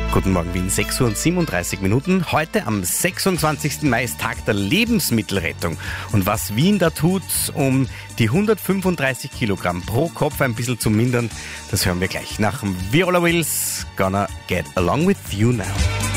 Guten Morgen Wien, 6:37 Uhr. Heute am 26. Mai ist Tag der Lebensmittelrettung. Und was Wien da tut, um die 135 Kilogramm pro Kopf ein bisschen zu mindern, das hören wir gleich nach Viola Wills, Gonna Get Along With You Now.